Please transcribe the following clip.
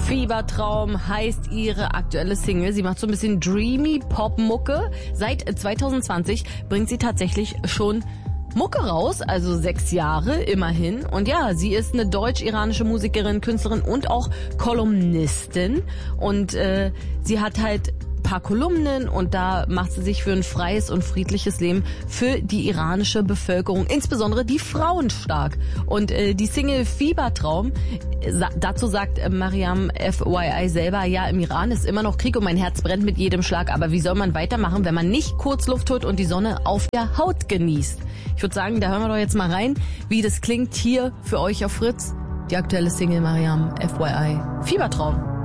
Fiebertraum heißt ihre aktuelle Single. Sie macht so ein bisschen dreamy Pop-Mucke. Seit 2020 bringt sie tatsächlich schon Mucke raus, also 6 Jahre immerhin. Und ja, sie ist eine deutsch-iranische Musikerin, Künstlerin und auch Kolumnistin. Und sie hat halt paar Kolumnen und da macht sie sich für ein freies und friedliches Leben für die iranische Bevölkerung, insbesondere die Frauen, stark. Und die Single Fiebertraum, dazu sagt Mariam FYI selber, ja, im Iran ist immer noch Krieg und mein Herz brennt mit jedem Schlag, aber wie soll man weitermachen, wenn man nicht kurz Luft holt und die Sonne auf der Haut genießt? Ich würde sagen, da hören wir doch jetzt mal rein, wie das klingt hier für euch auf Fritz. Die aktuelle Single Mariam FYI Fiebertraum.